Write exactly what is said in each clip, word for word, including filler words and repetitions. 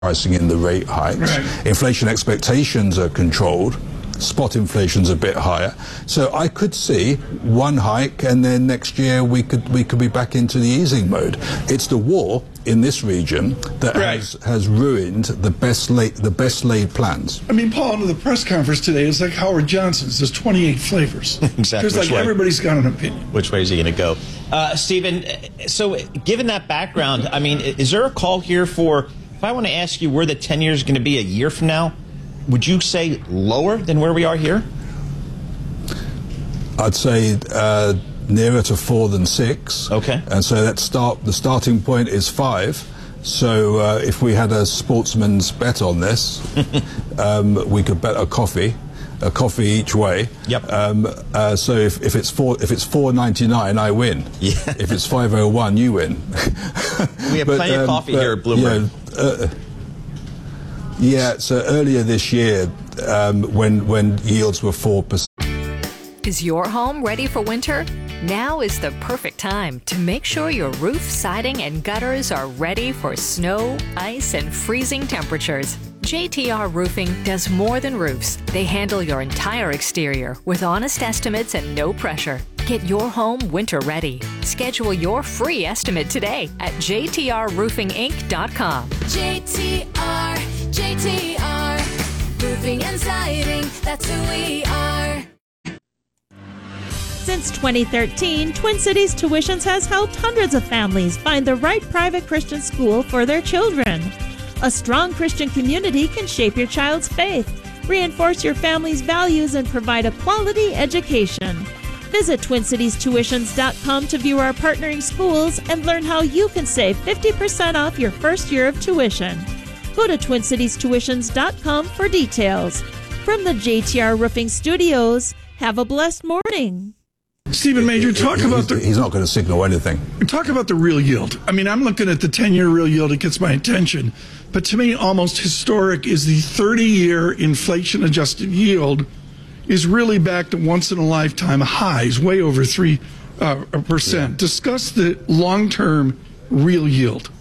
pricing in the rate hikes. Right. Inflation expectations are controlled. Spot inflation's a bit higher. So I could see one hike and then next year we could we could be back into the easing mode. It's the war in this region that right. has, has ruined the best laid the best laid plans. I mean, Paul, into the press conference today, it's like Howard Johnson's. There's twenty-eight flavors. Exactly. There's like way? everybody's got an opinion. Which way is he going to go? Uh, Stephen, so given that background, I mean, is there a call here for, if I want to ask you where the ten years is going to be a year from now, would you say lower than where we are here? I'd say uh, nearer to four than six. Okay. And so that start the starting point is five. So uh, if we had a sportsman's bet on this, um, we could bet a coffee, a coffee each way. Yep. Um, uh, so if, if it's four if it's four ninety nine, I win. Yeah. If it's five oh one, you win. We have but, plenty um, of coffee but, here at Bloomberg. Yeah, uh, yeah. So earlier this year, um, when when yields were four percent. Is your home ready for winter? Now is the perfect time to make sure your roof, siding, and gutters are ready for snow, ice, and freezing temperatures. J T R Roofing does more than roofs. They handle your entire exterior with honest estimates and no pressure. Get your home winter ready. Schedule your free estimate today at j t r roofing inc dot com. J T R, J T R, Roofing and Siding, that's who we are. Since twenty thirteen, Twin Cities Tuitions has helped hundreds of families find the right private Christian school for their children. A strong Christian community can shape your child's faith, reinforce your family's values, and provide a quality education. Visit twin cities tuitions dot com to view our partnering schools and learn how you can save fifty percent off your first year of tuition. Go to twin cities tuitions dot com for details. From the J T R Roofing Studios, have a blessed morning. Stephen Major, talk he's, about the... He's not going to signal anything. Talk about the real yield. I mean, I'm looking at the ten-year real yield. It gets my attention. But to me, almost historic is the thirty-year inflation-adjusted yield is really back to once-in-a-lifetime highs, way over three uh, percent. Yeah. Discuss the long-term real yield.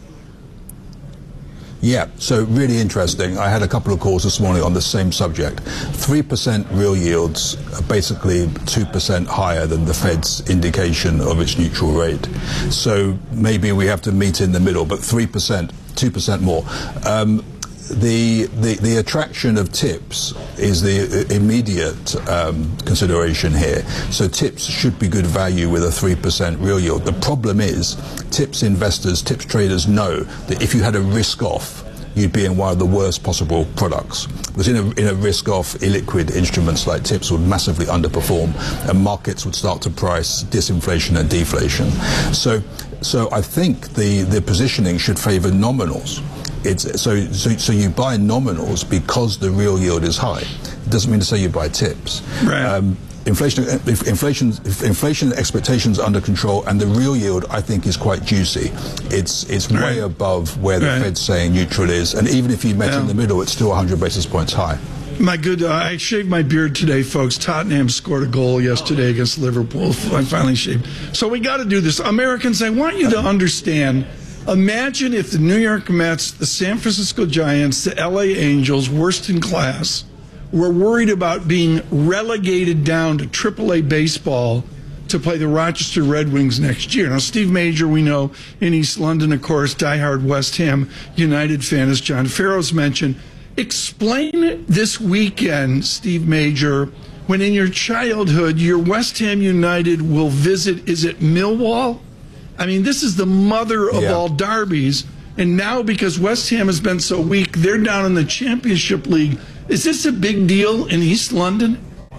Yeah, so really interesting. I had a couple of calls this morning on the same subject. three percent real yields are basically two percent higher than the Fed's indication of its neutral rate. So maybe we have to meet in the middle, but three percent, two percent more. Um, The, the the attraction of tips is the immediate um, consideration here. So tips should be good value with a three percent real yield. The problem is tips investors, tips traders know that if you had a risk off, you'd be in one of the worst possible products. Because in a, in a risk-off, illiquid instruments like tips would massively underperform, and markets would start to price disinflation and deflation. So, so I think the, the positioning should favor nominals. It's, so, so, so you buy nominals because the real yield is high. It doesn't mean to say you buy tips. Right. Um, Inflation, if inflation, if inflation expectations are under control, and the real yield, I think, is quite juicy. It's it's right. way above where the right. Fed's saying neutral is, and even if you met yeah. in the middle, it's still one hundred basis points high. My good, uh, I shaved my beard today, folks. Tottenham scored a goal yesterday against Liverpool. I finally shaved. So we got to do this. Americans, I want you to understand. Imagine if the New York Mets, the San Francisco Giants, the L A Angels, worst in class, were worried about being relegated down to triple A baseball to play the Rochester Red Wings next year. Now, Steve Major, we know in East London, of course, diehard West Ham United fan, as John Farrow's mentioned. Explain this weekend, Steve Major, when in your childhood, your West Ham United will visit, is it Millwall? I mean, this is the mother of yeah. all derbies. And now, because West Ham has been so weak, they're down in the Championship League. Is this a big deal in East London?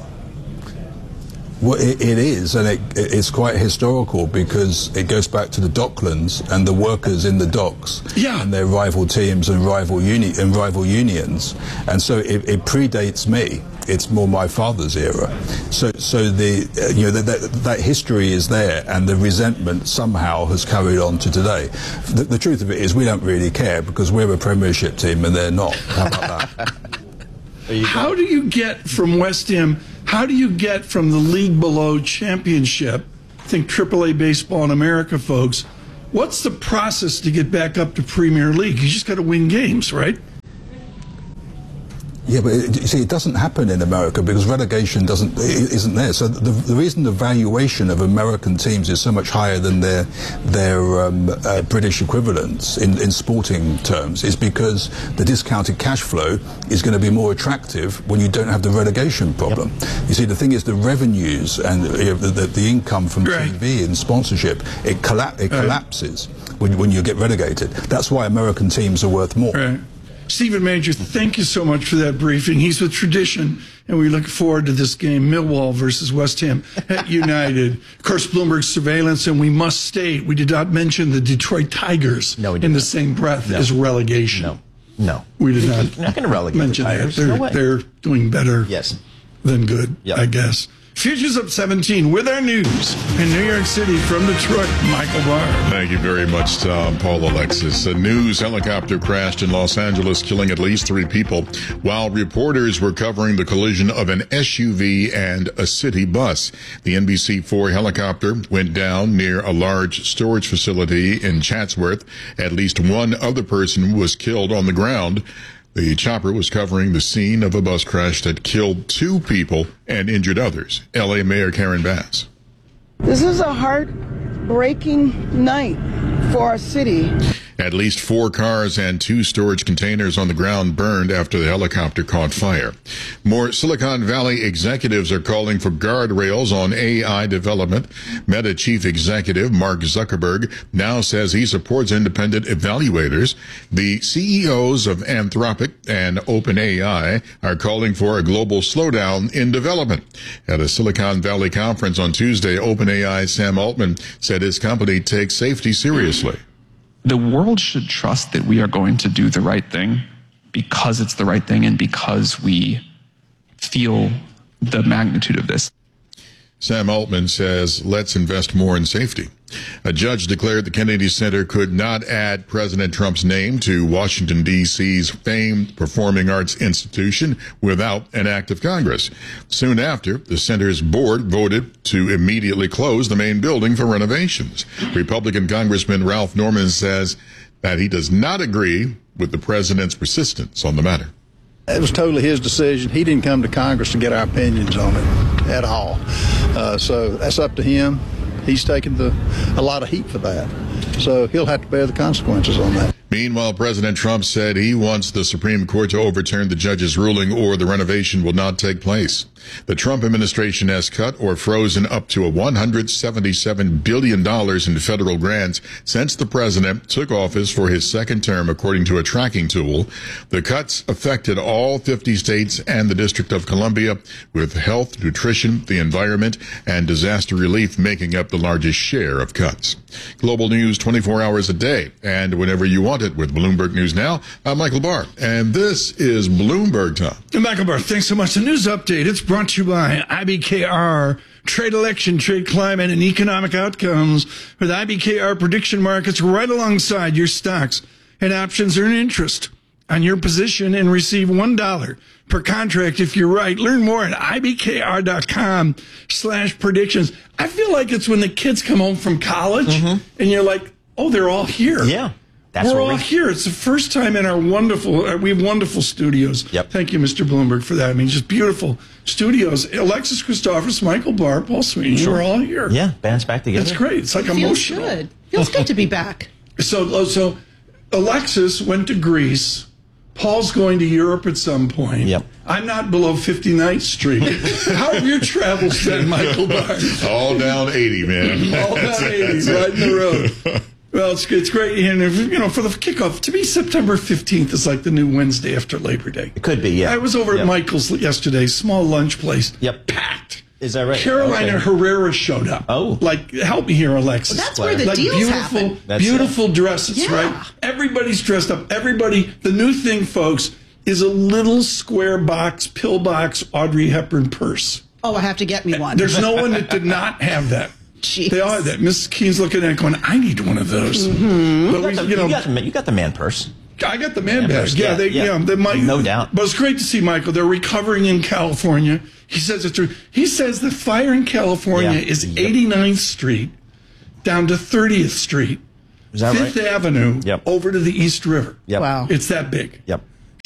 Well, it, it is, and it, it's quite historical because it goes back to the Docklands and the workers in the docks, yeah. and their rival teams and rival uni and rival unions, and so it, it predates me. It's more my father's era. So, so the uh, you know that, that that history is there, and the resentment somehow has carried on to today. The, the truth of it is, we don't really care because we're a Premiership team and they're not. How about that? How do you get from West Ham? How do you get from the league below championship? Think triple A baseball in America, folks. What's the process to get back up to Premier League? You just got to win games, right? Yeah, but it, you see, it doesn't happen in America because relegation doesn't isn't there. So the, the reason the valuation of American teams is so much higher than their their um, uh, British equivalents in, in sporting terms is because the discounted cash flow is going to be more attractive when you don't have the relegation problem. Yep. You see, the thing is the revenues and you know, the, the, the income from right. T V and sponsorship, it, colla- it right. collapses when, when you get relegated. That's why American teams are worth more. Right. Stephen Major, thank you so much for that briefing. He's with Tradition, and we look forward to this game, Millwall versus West Ham at United. Of course, Bloomberg surveillance, and we must state, we did not mention the Detroit Tigers no, we did in not. the same breath no. as relegation. No, no. We did not, You're not going to relegate mention the Tigers. that. They're, No way. they're doing better yes. than good, yep. I guess. Futures up seventeen with our news in New York City from Detroit, Michael Barr. Thank you very much, Tom. Paul Alexis. A news helicopter crashed in Los Angeles, killing at least three people, while reporters were covering the collision of an S U V and a city bus. The N B C four helicopter went down near a large storage facility in Chatsworth. At least one other person was killed on the ground. The chopper was covering the scene of a bus crash that killed two people and injured others. L A Mayor Karen Bass. This is a heartbreaking night for our city. At least four cars and two storage containers on the ground burned after the helicopter caught fire. More Silicon Valley executives are calling for guardrails on A I development. Meta chief executive Mark Zuckerberg now says he supports independent evaluators. The C E Os of Anthropic and OpenAI are calling for a global slowdown in development. At a Silicon Valley conference on Tuesday, OpenAI Sam Altman said his company takes safety seriously. The world should trust that we are going to do the right thing because it's the right thing and because we feel the magnitude of this. Sam Altman says, let's invest more in safety. A judge declared the Kennedy Center could not add President Trump's name to Washington, D C's famed performing arts institution without an act of Congress. Soon after, the center's board voted to immediately close the main building for renovations. Republican Congressman Ralph Norman says that he does not agree with the president's persistence on the matter. It was totally his decision. He didn't come to Congress to get our opinions on it at all. Uh, so that's up to him. He's taken the, a lot of heat for that. So he'll have to bear the consequences on that. Meanwhile, President Trump said he wants the Supreme Court to overturn the judge's ruling or the renovation will not take place. The Trump administration has cut or frozen up to one hundred seventy-seven billion dollars in federal grants since the president took office for his second term, according to a tracking tool. The cuts affected all fifty states and the District of Columbia, with health, nutrition, the environment, and disaster relief making up the largest share of cuts. Global news twenty-four hours a day and whenever you want it with Bloomberg News Now. I'm Michael Barr, and this is Bloomberg Time. And Michael Barr, thanks so much. The news update, it's brought to you by I B K R. Trade election, trade climate, and economic outcomes with I B K R prediction markets right alongside your stocks and options earn interest on your position and receive one dollar per contract if you're right. Learn more at ibkr.com slash predictions. I feel like it's when the kids come home from college mm-hmm. and you're like, oh, they're all here. Yeah. That's We're what all we... here. It's the first time in our wonderful, uh, we have wonderful studios. Yep. Thank you, Mister Bloomberg, for that. I mean, just beautiful studios. Alexis Christophers, Michael Barr, Paul Sweeney, sure. We're all here. Yeah, band's back together. That's great. It's like Feels emotional. Good. Feels good to be back. So, so Alexis went to Greece. Paul's going to Europe at some point. Yep. I'm not below fifty-ninth Street. How have your travels been, Michael Barr? All down eighty, man. All down eighty, right in the road. Well, it's it's great, and if, you know, for the kickoff, to me, September fifteenth is like the new Wednesday after Labor Day. It could be, yeah. I was over yep. at Michael's yesterday, small lunch place. Yep. Packed. Is that right? Carolina okay. Herrera showed up. Oh. Like, help me here, Alexis. Well, that's where the like deals beautiful, happen. That's beautiful it. dresses, Yeah. right? Everybody's dressed up. Everybody, the new thing, folks, is a little square box, pillbox Audrey Hepburn purse. Oh, I have to get me one. There's no one that did not have that. Jeez. They all had that. Missus Keene's looking at it going, I need one of those. Mm-hmm. But You got, we, the, you know, you, got the, you got the man purse. I got the man Man bag. purse, Yeah, yeah, they, yeah. yeah, they might. No doubt. But it's great to see Michael. They're recovering in California. He says it's true. He says the fire in California Yeah. is Yep. eighty-ninth Street down to thirtieth Street, Is that Fifth right? Avenue, Yep. over to the East River. Yep. Wow. It's that big. Yep.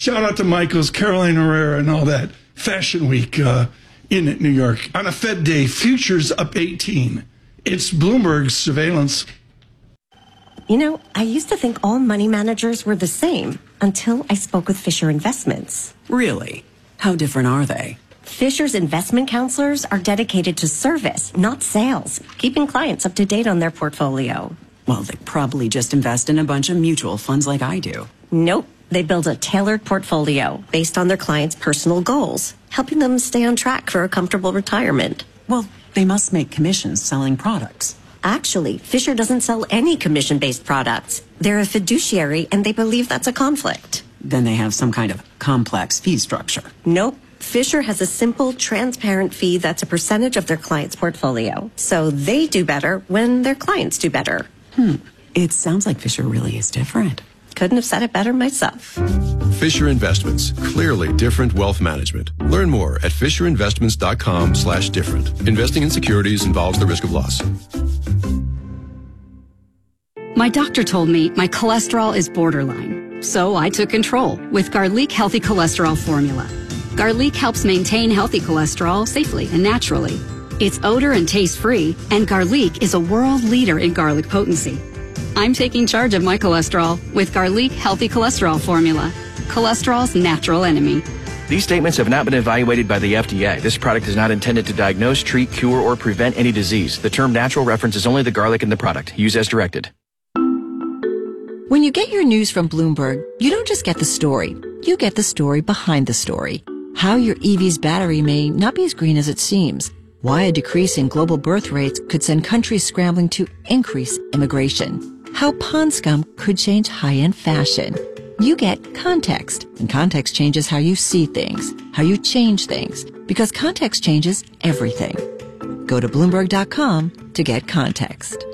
Shout out to Michaels, Carolina Herrera, and all that. Fashion Week uh, in New York. On a Fed day, futures up eighteen. It's Bloomberg's surveillance. You know, I used to think all money managers were the same until I spoke with Fisher Investments. Really? How different are they? Fisher's investment counselors are dedicated to service, not sales, keeping clients up to date on their portfolio. Well, they probably just invest in a bunch of mutual funds like I do. Nope. They build a tailored portfolio based on their clients' personal goals, helping them stay on track for a comfortable retirement. Well, they must make commissions selling products. Actually, Fisher doesn't sell any commission-based products. They're a fiduciary, and they believe that's a conflict. Then they have some kind of complex fee structure. Nope. Fisher has a simple, transparent fee that's a percentage of their client's portfolio. So they do better when their clients do better. Hmm. It sounds like Fisher really is different. Couldn't have said it better myself. Fisher Investments. Clearly different wealth management. Learn more at fisherinvestments.com slash different. Investing in securities involves the risk of loss. My doctor told me my cholesterol is borderline. So I took control with Garlic Healthy Cholesterol Formula. Garlic helps maintain healthy cholesterol safely and naturally. It's odor and taste free, and Garlic is a world leader in garlic potency. I'm taking charge of my cholesterol with Garlic Healthy Cholesterol Formula, cholesterol's natural enemy. These statements have not been evaluated by the F D A. This product is not intended to diagnose, treat, cure, or prevent any disease. The term natural references only the garlic in the product. Use as directed. When you get your news from Bloomberg, you don't just get the story. You get the story behind the story. How your E V's battery may not be as green as it seems. Why a decrease in global birth rates could send countries scrambling to increase immigration. How pond scum could change high-end fashion. You get context, and context changes how you see things, how you change things, because context changes everything. Go to Bloomberg dot com to get context.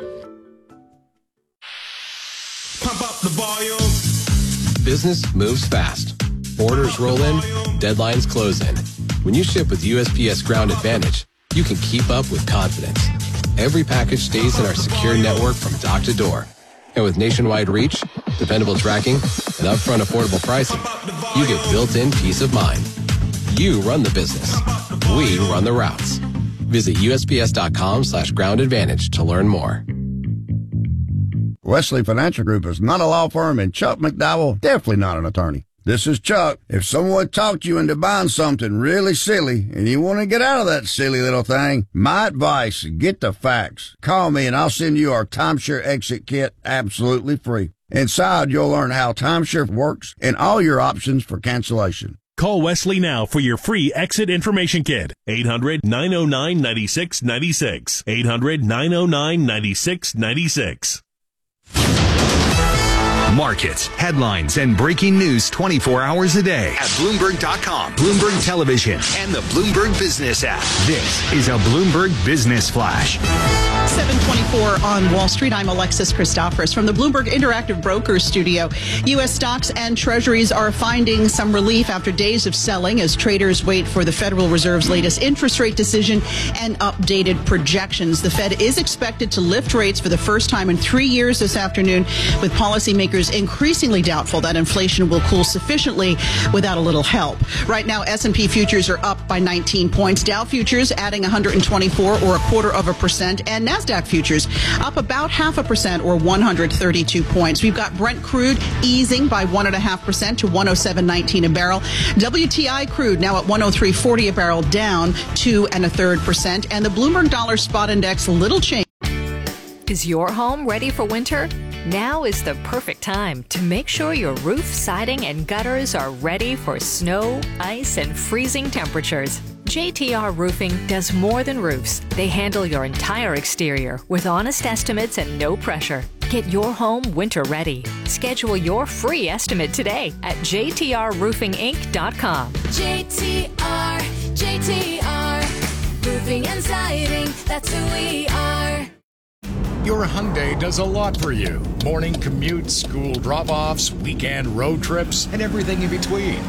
Pump up the volume. Business moves fast. Orders roll in, deadlines close in. When you ship with U S P S Ground Advantage, you can keep up with confidence. Every package stays in our secure network from dock to door. And with nationwide reach, dependable tracking, and upfront affordable pricing, you get built-in peace of mind. You run the business. We run the routes. Visit U S P S dot com slash ground advantage to learn more. Wesley Financial Group is not a law firm, and Chuck McDowell definitely not an attorney. This is Chuck. If someone talked you into buying something really silly and you want to get out of that silly little thing, my advice, get the facts. Call me and I'll send you our timeshare exit kit absolutely free. Inside, you'll learn how timeshare works and all your options for cancellation. Call Wesley now for your free exit information kit. eight hundred, nine oh nine, nine six nine six. eight hundred, nine oh nine, nine six nine six. Markets, headlines, and breaking news twenty-four hours a day at Bloomberg dot com, Bloomberg Television, and the Bloomberg Business app. This is a Bloomberg Business Flash. seven twenty-four on Wall Street. I'm Alexis Christophorus from the Bloomberg Interactive Brokers studio. U S stocks and treasuries are finding some relief after days of selling as traders wait for the Federal Reserve's latest interest rate decision and updated projections. The Fed is expected to lift rates for the first time in three years this afternoon, with policymakers increasingly doubtful that inflation will cool sufficiently without a little help. Right now, S and P futures are up by nineteen points. Dow futures adding one hundred twenty-four or a quarter of a percent, and NASDAQ futures up about half a percent or one hundred thirty-two points. We've got Brent crude easing by one and a half percent to one oh seven nineteen a barrel. W T I crude now at one oh three forty a barrel, down two and a third percent. And the Bloomberg Dollar Spot Index little change. Is your home ready for winter? Now is the perfect time to make sure your roof, siding, and gutters are ready for snow, ice, and freezing temperatures. J T R Roofing does more than roofs. They handle your entire exterior with honest estimates and no pressure. Get your home winter ready. Schedule your free estimate today at J T R roofing inc dot com. J T R, J T R, roofing and siding, that's who we are. Your Hyundai does a lot for you. Morning commutes, school drop-offs, weekend road trips, and everything in between.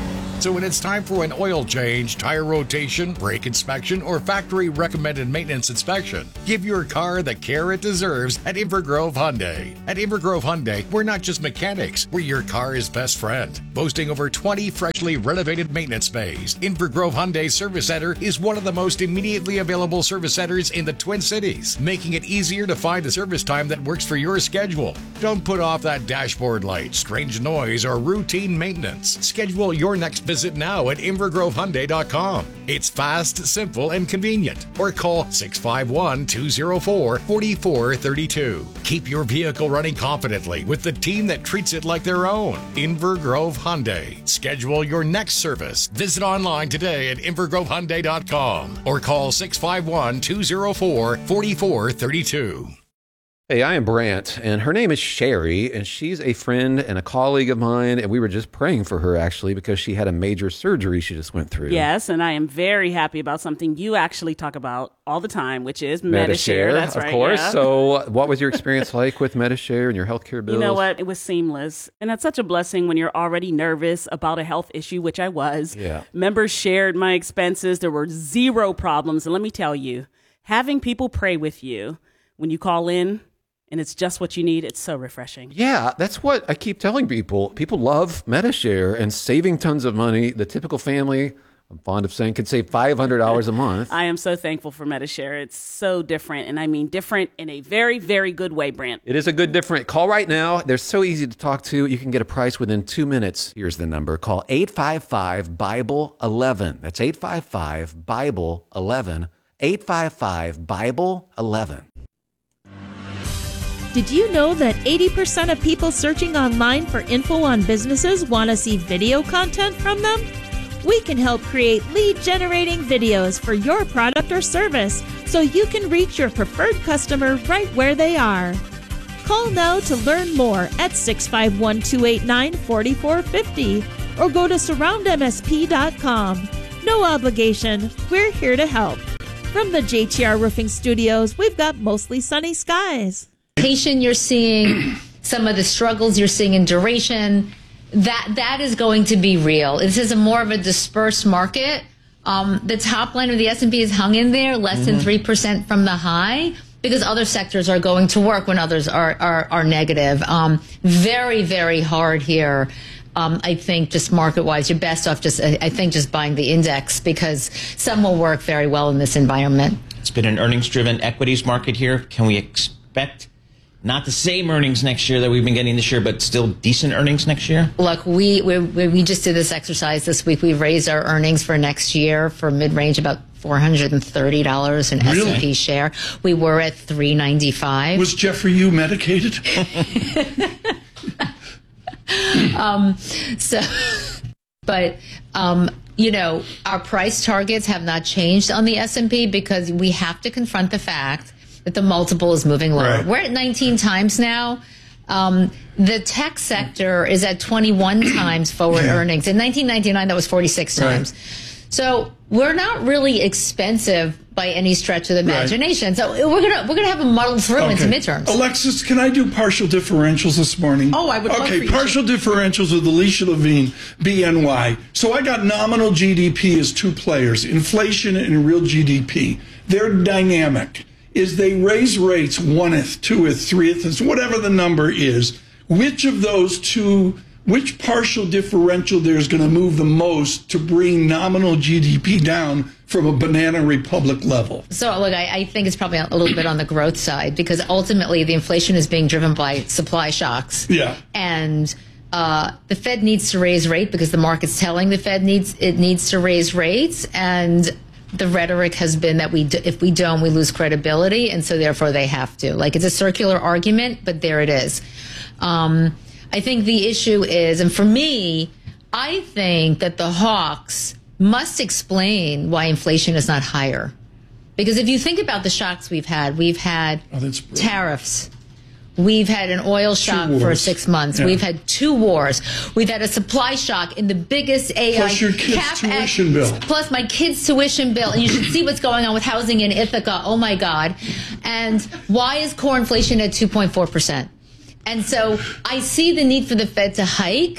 So when it's time for an oil change, tire rotation, brake inspection, or factory recommended maintenance inspection, give your car the care it deserves at Invergrove Hyundai. At Invergrove Hyundai, we're not just mechanics, we're your car's best friend. Boasting over twenty freshly renovated maintenance bays, Invergrove Hyundai Service Center is one of the most immediately available service centers in the Twin Cities, making it easier to find a service time that works for your schedule. Don't put off that dashboard light, strange noise, or routine maintenance. Schedule your next visit now at invergrove hyundai dot com. It's fast, simple, and convenient. Or call six five one, two zero four, four four three two. Keep your vehicle running confidently with the team that treats it like their own. Invergrove Hyundai. Schedule your next service. Visit online today at invergrove hyundai dot com or call six five one, two zero four, four four three two. Hey, I am Brant, and her name is Sherry, and she's a friend and a colleague of mine, and we were just praying for her, actually, because she had a major surgery she just went through. Yes, and I am very happy about something you actually talk about all the time, which is Medi-Share. Medi-Share, That's of right, course. yeah. So what was your experience like with Medi-Share and your healthcare bills? You know what? It was seamless, and that's such a blessing when you're already nervous about a health issue, which I was. Yeah. Members shared my expenses. There were zero problems, and let me tell you, having people pray with you when you call in, and it's just what you need, it's so refreshing. Yeah, that's what I keep telling people. People love Medi-Share and saving tons of money. The typical family, I'm fond of saying, can save five hundred dollars a month. I am so thankful for Medi-Share. It's so different, and I mean different in a very, very good way, Brant. It is a good different. Call right now. They're so easy to talk to. You can get a price within two minutes. Here's the number. Call eight five five, Bible eleven. That's eight five five, Bible eleven. eight five five, Bible eleven. Did you know that eighty percent of people searching online for info on businesses want to see video content from them? We can help create lead-generating videos for your product or service so you can reach your preferred customer right where they are. Call now to learn more at six five one, two eight nine, four four five zero or go to surround m s p dot com. No obligation. We're here to help. From the J T R Roofing Studios, we've got mostly sunny skies. You're seeing some of the struggles you're seeing in duration. That that is going to be real. This is a more of a dispersed market. Um, the top line of the S and P is hung in there, less mm-hmm. than three percent from the high, because other sectors are going to work when others are are, are negative. Um, very very hard here. Um, I think just market-wise, you're best off just, I think, just buying the index because some will work very well in this environment. It's been an earnings-driven equities market here. Can we expect not the same earnings next year that we've been getting this year, but still decent earnings next year? Look, we we, we just did this exercise this week. We've raised our earnings for next year for mid-range about four hundred thirty dollars an really? S and P share. We were at three ninety-five. Was Jeffrey you medicated? um, so, but, um, you know, our price targets have not changed on the S and P because we have to confront the fact that the multiple is moving lower. Right. We're at nineteen times now. Um, the tech sector is at twenty-one times forward yeah. earnings. In nineteen ninety-nine, that was forty-six times. Right. So we're not really expensive by any stretch of the imagination. Right. So we're gonna we're gonna have a muddle through okay. into midterms. Alexis, can I do partial differentials this morning? Oh, I would. Okay, love for you partial to. differentials with Alicia Levine, B N Y. So I got nominal G D P as two players: inflation and real G D P. They're dynamic. Is they raise rates one-eth, two-eth, three-eth, whatever the number is. Which of those two, which partial differential there's going to move the most to bring nominal G D P down from a banana republic level? So, look, I, I think it's probably a little bit on the growth side because ultimately the inflation is being driven by supply shocks. Yeah. And uh, the Fed needs to raise rate because the market's telling the Fed needs it needs to raise rates, and the rhetoric has been that we, do, if we don't, we lose credibility, and so therefore they have to. Like, it's a circular argument, but there it is. Um, I think the issue is, and for me, I think that the hawks must explain why inflation is not higher. Because if you think about the shocks we've had, we've had oh, tariffs. We've had an oil shock for six months. Yeah. We've had two wars. We've had a supply shock in the biggest A I. Plus your kids' tuition bill. Plus my kids' tuition bill. And you should see what's going on with housing in Ithaca. Oh, my God. And why is core inflation at two point four percent? And so I see the need for the Fed to hike,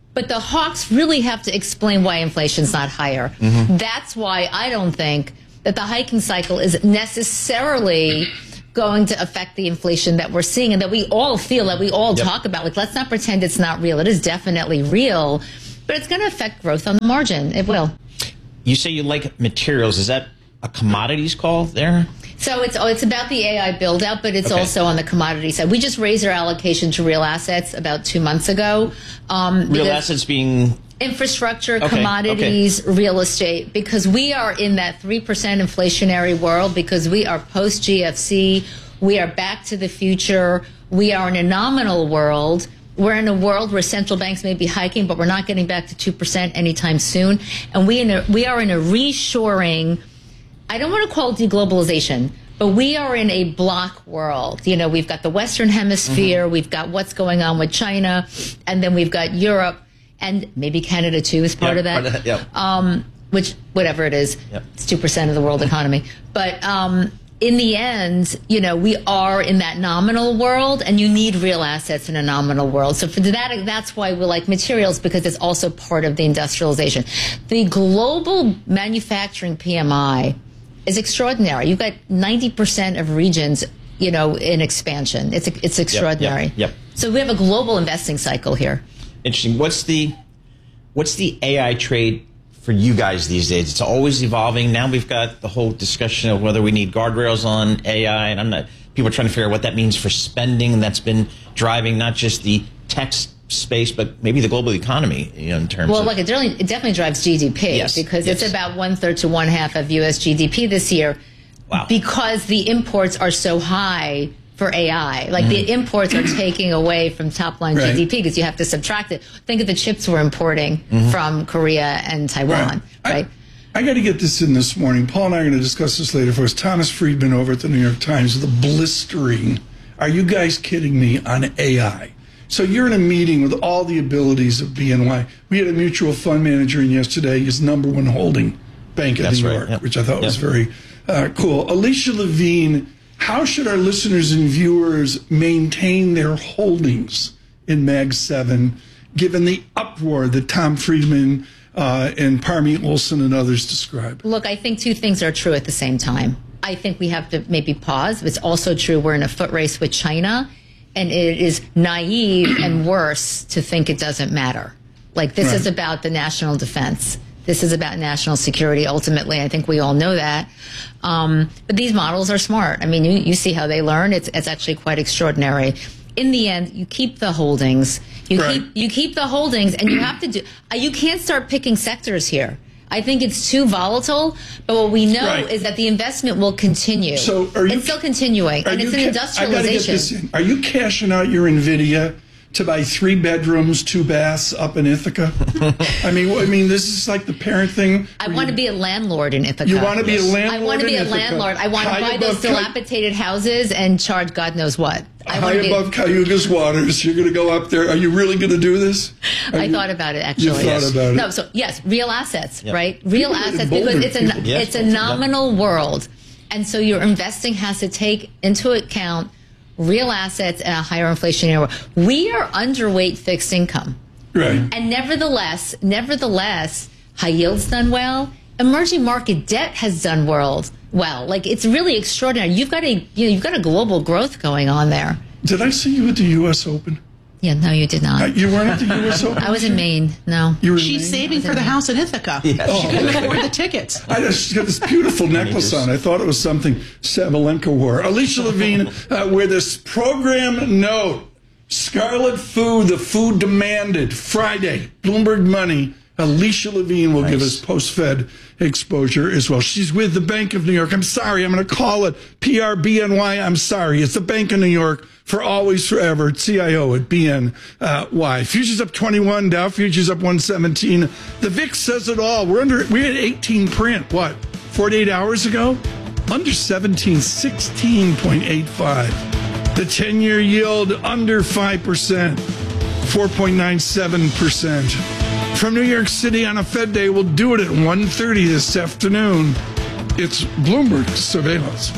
But the hawks really have to explain why inflation's not higher. Mm-hmm. That's why I don't think that the hiking cycle is necessarily going to affect the inflation that we're seeing and that we all feel, that we all yep. talk about. Like, let's not pretend it's not real. It is definitely real, but it's going to affect growth on the margin. It will. You say you like materials. Is that a commodities call there? So it's it's about the A I build out, but it's okay. also on the commodity side. We just raised our allocation to real assets about two months ago. Um, real assets being infrastructure, okay. commodities, okay. real estate, because we are in that three percent inflationary world, because we are post G F C, we are back to the future, we are in a nominal world. We're in a world where central banks may be hiking, but we're not getting back to two percent anytime soon. And we in a, we are in a reshoring, I don't want to call it deglobalization, but we are in a block world. You know, we've got the Western Hemisphere, mm-hmm. we've got what's going on with China, and then we've got Europe, and maybe Canada too is part yep, of that. Part of that yep. um, which, whatever it is, yep. it's two percent of the world economy. But um, in the end, you know, we are in that nominal world, and you need real assets in a nominal world. So for that, that's why we like materials, because it's also part of the industrialization. The global manufacturing P M I is extraordinary. You've got ninety percent of regions, you know, in expansion. It's it's extraordinary. Yep, yep, yep. So we have a global investing cycle here. Interesting. What's the what's the A I trade for you guys these days? It's always evolving. Now we've got the whole discussion of whether we need guardrails on A I, and I'm not. People are trying to figure out what that means for spending, and that's been driving not just the tech space, but maybe the global economy, you know, in terms well, of... Well, look, it, really, it definitely drives G D P, yes, because yes. it's about one-third to one-half of U S G D P this year. Wow. Because the imports are so high for A I. Like, mm-hmm. the imports are taking away from top-line right. G D P, because you have to subtract it. Think of the chips we're importing mm-hmm. from Korea and Taiwan, right? right? I, I got to get this in this morning. Paul and I are going to discuss this later for us. Thomas Friedman over at the New York Times, the blistering, are you guys kidding me, on A I? So you're in a meeting with all the abilities of B N Y. We had a mutual fund manager in yesterday, his number one holding, Bank of That's New right. York, Yep. which I thought yep. was very uh, cool. Alicia Levine, how should our listeners and viewers maintain their holdings in Mag seven, given the uproar that Tom Friedman uh, and Parmeet Olson and others describe? Look, I think two things are true at the same time. I think we have to maybe pause. It's also true we're in a foot race with China, and it is naive and worse to think it doesn't matter. Like, this right. is about the national defense. This is about national security, ultimately. I think we all know that. Um, but these models are smart. I mean, you, you see how they learn. It's, it's actually quite extraordinary. In the end, you keep the holdings. You right. keep you keep the holdings, and you have to do. Uh, you can't start picking sectors here. I think it's too volatile, but what we know right. is that the investment will continue. So are you, it's still continuing, and it's an ca- industrialization. I gotta get this in. Are you cashing out your NVIDIA to buy three bedrooms, two baths up in Ithaca? I mean, I mean, this is like the parent thing. I want to be a landlord in Ithaca. You want to be yes. a landlord? I want to be in a Ithaca. landlord. I want to High buy those dilapidated houses and charge God knows what. I High above Cayuga's waters. You're going to go up there. Are you really going to do this? Are I you, thought about it, actually. You thought yes. about it. No, so yes, real assets, yep. right? Real People assets, because it's a people. it's a nominal world, and so your investing has to take into account real assets and a higher inflationary world. We are underweight fixed income, right? And nevertheless, nevertheless, high yield's done well. Emerging market debt has done well. Well, like, it's really extraordinary. You've got a you know you've got a global growth going on there. Did I see you at the U S Open? Yeah, no, you did not. Uh, you weren't at the U S Open? I was in Maine. No. You were in She's Maine? saving for the house in Ithaca. Yeah. She Oh. couldn't afford the tickets. I just she's got this beautiful necklace on. I thought it was something Sabalenka wore. Alicia Levine, uh, with this program note, Scarlet Food, the food demanded, Friday, Bloomberg Money. Alicia Levine will nice. give us post-Fed exposure as well. She's with the Bank of New York. I'm sorry, I'm going to call it P R B N Y. I'm sorry. It's the Bank of New York for always, forever. C I O at B N Y. Futures up twenty-one, Dow futures up one seventeen. The V I X says it all. We're under, we had eighteen print, what, forty-eight hours ago? Under seventeen, sixteen point eight five. The ten-year yield under five percent, four point nine seven percent. From New York City on a Fed day, we'll do it at one thirty this afternoon. It's Bloomberg Surveillance.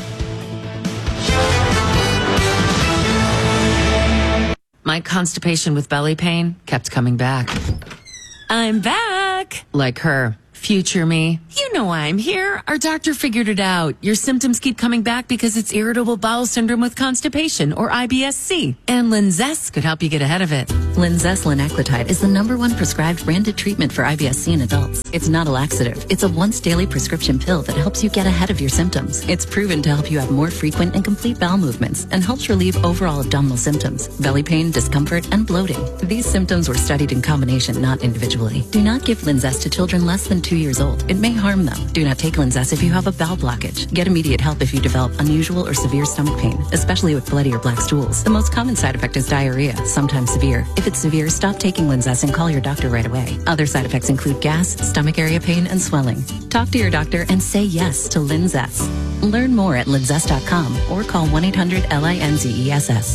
My constipation with belly pain kept coming back. I'm back. Like her. Future me. You know why I'm here. Our doctor figured it out. Your symptoms keep coming back because it's irritable bowel syndrome with constipation, or I B S C. And Linzess could help you get ahead of it. Linzess linaclotide is the number one prescribed branded treatment for I B S C in adults. It's not a laxative. It's a once daily prescription pill that helps you get ahead of your symptoms. It's proven to help you have more frequent and complete bowel movements and helps relieve overall abdominal symptoms, belly pain, discomfort, and bloating. These symptoms were studied in combination, not individually. Do not give Linzess to children less than two years old. It may harm them. Do not take Linzess if you have a bowel blockage. Get immediate help if you develop unusual or severe stomach pain, especially with bloody or black stools. The most common side effect is diarrhea, sometimes severe. If it's severe, stop taking Linzess and call your doctor right away. Other side effects include gas, stomach area pain, and swelling. Talk to your doctor and say yes to Linzess. Learn more at linzess dot com or call one eight hundred L I N Z E S S.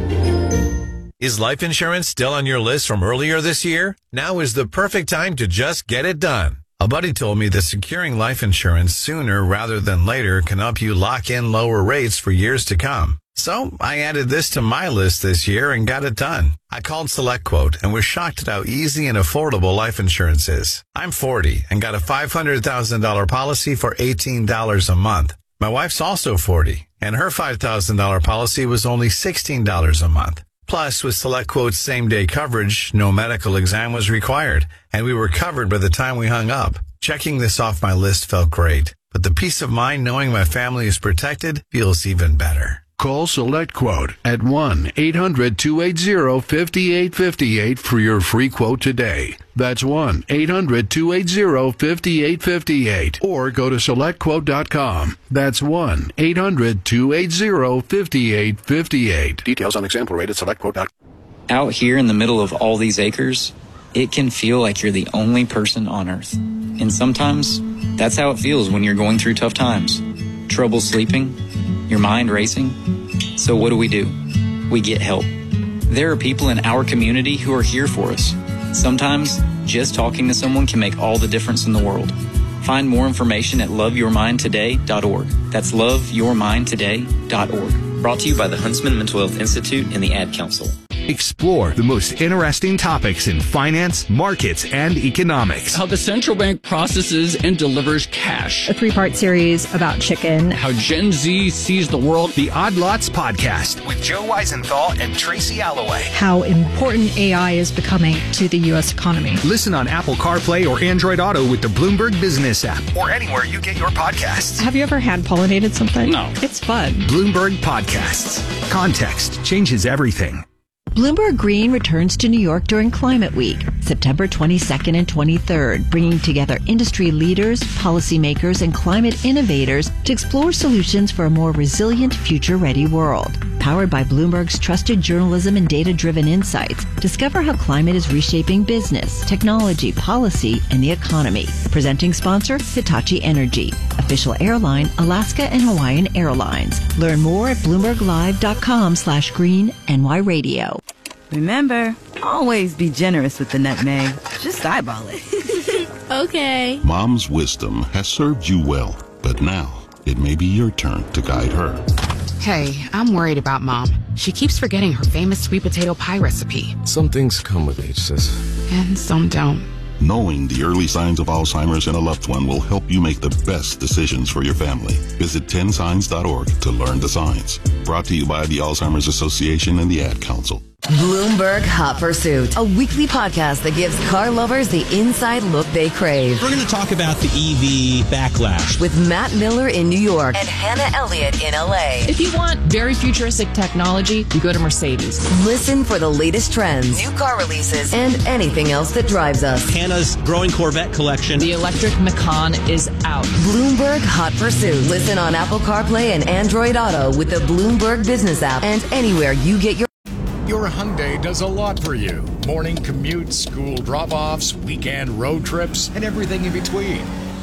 Is life insurance still on your list from earlier this year? Now is the perfect time to just get it done. A buddy told me that securing life insurance sooner rather than later can help you lock in lower rates for years to come. So I added this to my list this year and got it done. I called SelectQuote and was shocked at how easy and affordable life insurance is. I'm forty and got a five hundred thousand dollars policy for eighteen dollars a month. My wife's also forty and her five thousand dollars policy was only sixteen dollars a month. Plus, with SelectQuote's same-day coverage, no medical exam was required, and we were covered by the time we hung up. Checking this off my list felt great, but the peace of mind knowing my family is protected feels even better. Call SelectQuote at one eight hundred two eight zero five eight five eight for your free quote today. That's one eight hundred two eight zero five eight five eight. Or go to select quote dot com. That's one eight hundred two eight zero five eight five eight. Details on example rate at select quote dot com. Out here in the middle of all these acres, it can feel like you're the only person on Earth. And sometimes, that's how it feels when you're going through tough times. Trouble sleeping, your mind racing. So what do we do? We get help. There are people in our community who are here for us. Sometimes, just talking to someone can make all the difference in the world. Find more information at love your mind today dot org. That's love your mind today dot org. Brought to you by the Huntsman Mental Health Institute and the Ad Council. Explore the most interesting topics in finance, markets, and economics. How the central bank processes and delivers cash. A three-part series about chicken. How Gen Z sees the world. The Odd Lots Podcast with Joe Weisenthal and Tracy Alloway. How important A I is becoming to the U S economy. Listen on Apple CarPlay or Android Auto with the Bloomberg Business app or anywhere you get your podcasts. Have you ever hand pollinated something? No. It's fun. Bloomberg Podcasts. Context changes everything. Bloomberg Green returns to New York during Climate Week, September twenty-second and twenty-third, bringing together industry leaders, policymakers, and climate innovators to explore solutions for a more resilient, future-ready world. Powered by Bloomberg's trusted journalism and data-driven insights, discover how climate is reshaping business, technology, policy, and the economy. Presenting sponsor, Hitachi Energy. Official airline, Alaska and Hawaiian Airlines. Learn more at bloomberg live dot com slash green N Y radio. Remember, always be generous with the nutmeg. Just eyeball it. Okay. Mom's wisdom has served you well, but now it may be your turn to guide her. Hey, I'm worried about Mom. She keeps forgetting her famous sweet potato pie recipe. Some things come with age, sis. And some don't. Knowing the early signs of Alzheimer's in a loved one will help you make the best decisions for your family. Visit ten signs dot org to learn the signs. Brought to you by the Alzheimer's Association and the Ad Council. Bloomberg Hot Pursuit, a weekly podcast that gives car lovers the inside look they crave. We're going to talk about the E V backlash with Matt Miller in New York and Hannah Elliott in L A. If you want very futuristic technology, you go to Mercedes. Listen for the latest trends, new car releases, and anything else that drives us. Hannah's growing Corvette collection. The electric Macan is out. Bloomberg Hot Pursuit. Listen on Apple CarPlay and Android Auto with the Bloomberg Business app and anywhere you get your... Your Hyundai does a lot for you. Morning commutes, school drop-offs, weekend road trips, and everything in between.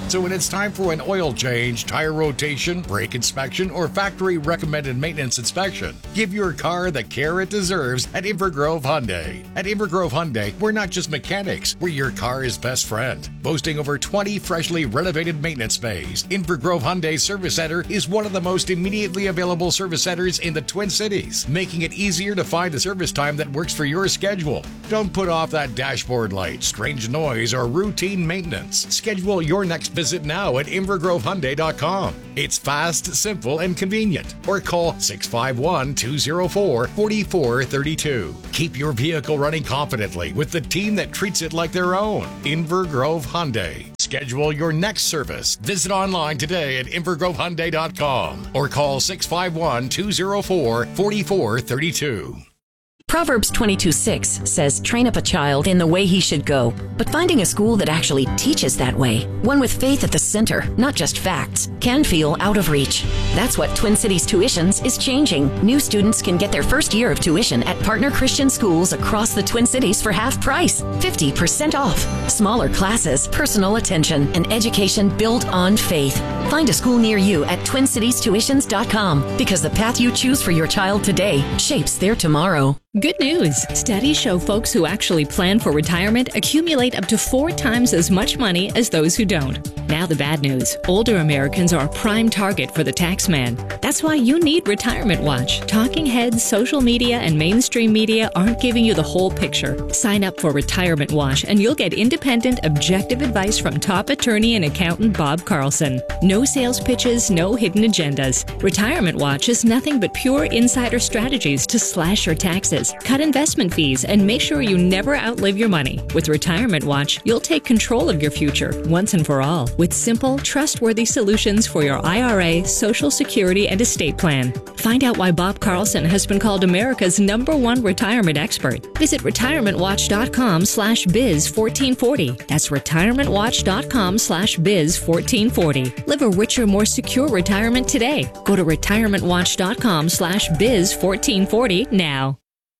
So when it's time for an oil change, tire rotation, brake inspection, or factory recommended maintenance inspection, give your car the care it deserves at Invergrove Hyundai. At Invergrove Hyundai, we're not just mechanics, we're your car's best friend. Boasting over twenty freshly renovated maintenance bays, Invergrove Hyundai Service Center is one of the most immediately available service centers in the Twin Cities, making it easier to find a service time that works for your schedule. Don't put off that dashboard light, strange noise, or routine maintenance. Schedule your next visit now at invergrove hyundai dot com. It's fast, simple, and convenient. Or call six five one, two zero four, four four three two. Keep your vehicle running confidently with the team that treats it like their own. Invergrove Hyundai. Schedule your next service. Visit online today at invergrove hyundai dot com or call six five one, two zero four, four four three two. Proverbs twenty-two six says, train up a child in the way he should go. But finding a school that actually teaches that way, one with faith at the center, not just facts, can feel out of reach. That's what Twin Cities Tuitions is changing. New students can get their first year of tuition at partner Christian schools across the Twin Cities for half price, fifty percent off. Smaller classes, personal attention, and education built on faith. Find a school near you at twin cities tuitions dot com because the path you choose for your child today shapes their tomorrow. Good news. Studies show folks who actually plan for retirement accumulate up to four times as much money as those who don't. Now the bad news. Older Americans are a prime target for the tax man. That's why you need Retirement Watch. Talking heads, social media, and mainstream media aren't giving you the whole picture. Sign up for Retirement Watch and you'll get independent, objective advice from top attorney and accountant Bob Carlson. No sales pitches, no hidden agendas. Retirement Watch is nothing but pure insider strategies to slash your taxes, cut investment fees, and make sure you never outlive your money. With Retirement Watch, you'll take control of your future once and for all with simple, trustworthy solutions for your I R A, Social Security, and estate plan. Find out why Bob Carlson has been called America's number one retirement expert. Visit retirement watch dot com slash biz fourteen forty. That's retirement watch dot com slash biz fourteen forty. Live a richer, more secure retirement today. Go to retirement watch dot com slash biz fourteen forty now.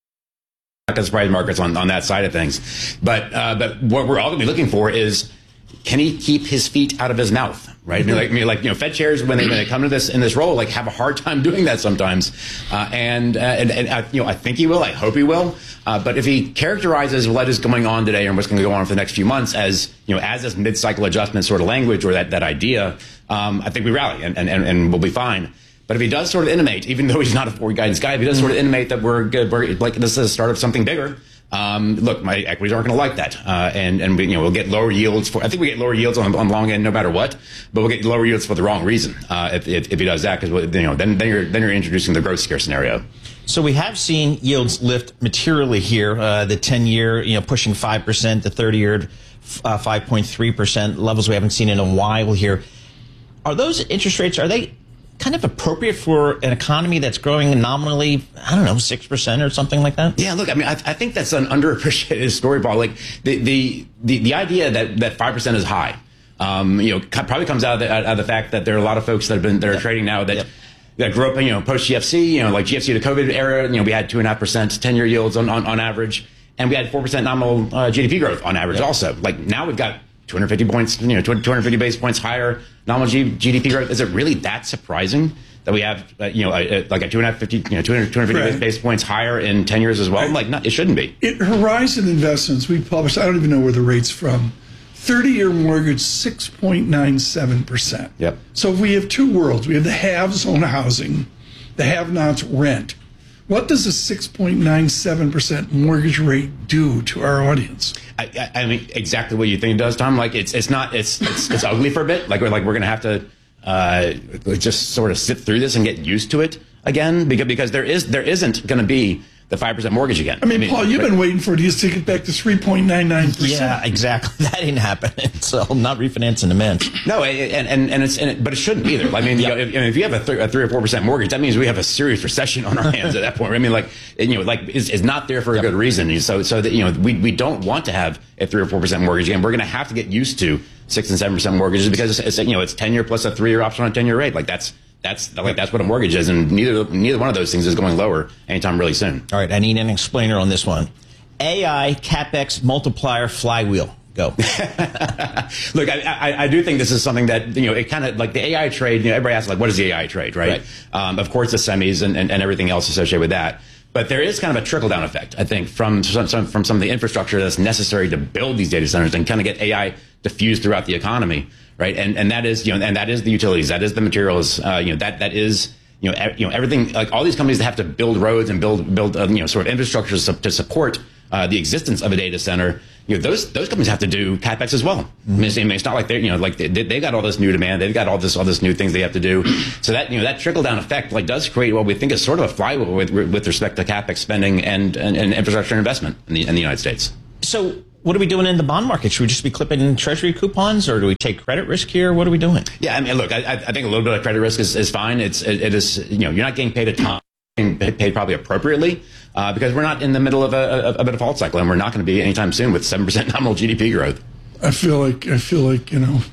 Not going to surprise markets on, on that side of things. But uh, but what we're all going to be looking for is, can he keep his feet out of his mouth, right? Mm-hmm. I, mean, like, I mean, like, you know, Fed chairs, when they, when they come to this in this role, like, have a hard time doing that sometimes. Uh, and, uh, and, and uh, you know, I think he will. I hope he will. Uh, but if he characterizes what is going on today and what's going to go on for the next few months as, you know, as this mid-cycle adjustment sort of language or that, that idea, um, I think we rally and, and, and we'll be fine. But if he does sort of intimate, even though he's not a forward guidance guy, if he does sort of intimate that we're good, we're, like this is the start of something bigger, um, look, my equities aren't going to like that. Uh, and, and we, you know, we'll get lower yields for, I think we get lower yields on, on long end no matter what, but we'll get lower yields for the wrong reason, uh, if, if, if he does that, because, you know, then, then you're, then you're introducing the growth scare scenario. So we have seen yields lift materially here, uh, the ten year, you know, pushing five percent, the thirty year, uh, five point three percent levels we haven't seen in a while here. Are those interest rates, are they kind of appropriate for an economy that's growing nominally, I don't know, six percent or something like that? Yeah, look, I mean, I, I think that's an underappreciated story, Paul. Like, the, the, the, the idea that, that five percent is high, um, you know, probably comes out of, the, out of the fact that there are a lot of folks that have been, that are yep. trading now that, yep. that grew up, you know, post-G F C, you know, like G F C to COVID era, you know, we had two point five percent ten-year yields on, on, on average, and we had four percent nominal uh, G D P growth on average yep. also. Like, now we've got two hundred fifty points, you know, two hundred fifty basis points higher nominal G- GDP growth. Is it really that surprising that we have, uh, you know, a, a, like a two hundred fifty, you know, two hundred, two hundred fifty right. basis points higher in ten years as well? Right. Like, not, it shouldn't be. It, Horizon Investments, we published, I don't even know where the rate's from, thirty-year mortgage, six point nine seven percent. Yep. So we have two worlds. We have the haves own housing, the have-nots rent. What does a six point nine seven percent mortgage rate do to our audience? I, I, I mean, exactly what you think it does, Tom. Like, it's it's not it's it's, it's ugly for a bit. Like we're like we're gonna have to uh, just sort of sit through this and get used to it again, because because there is there isn't going to be the five percent mortgage again. I mean, I mean Paul, you've but, been waiting for it to get back to three point nine nine percent. Yeah, exactly. That ain't happening. So I'm not refinancing the mint. No, and and and it's and it, but it shouldn't either. I mean, yep. you know, if, I mean, if you have a, th- a three or four percent mortgage, that means we have a serious recession on our hands at that point. I mean, like you know, like is is not there for a yep. good reason. So so that you know, we we don't want to have a three or four percent mortgage again. We're going to have to get used to six and seven percent mortgages because it's, it's you know it's ten year plus a three year option on a ten year rate. Like that's. That's like that's what a mortgage is, and neither neither one of those things is going lower anytime really soon. All right, I need an explainer on this one. A I CapEx multiplier flywheel. Go. Look, I, I, I do think this is something that, you know, it kind of like the A I trade, you know, everybody asks, like, what is the A I trade, right? right. Um, of course, the semis and, and, and everything else associated with that. But there is kind of a trickle-down effect, I think, from some, some, from some of the infrastructure that's necessary to build these data centers and kind of get A I diffused throughout the economy, right? And and that is, you know, and that is the utilities, that is the materials, uh, you know, that that is, you know, e- you know, everything. Like all these companies that have to build roads and build build, uh, you know, sort of infrastructure to, to support uh, the existence of a data center. You know, those those companies have to do CapEx as well. Mm-hmm. I, mean, it's, I mean, it's not like they're, you know, like they they got all this new demand, they've got all this all this new things they have to do. So that, you know, that trickle down effect like does create what we think is sort of a flywheel with with respect to CapEx spending and and, and infrastructure investment in the in the United States. So what are we doing in the bond market? Should we just be clipping treasury coupons, or do we take credit risk here? What are we doing? Yeah, I mean, look, I, I think a little bit of credit risk is, is fine. It's it, it is, you know, you're not getting paid a ton. Paid probably appropriately uh, because we're not in the middle of a, of a default cycle, and we're not going to be anytime soon with seven percent nominal G D P growth. I feel like I feel like you know,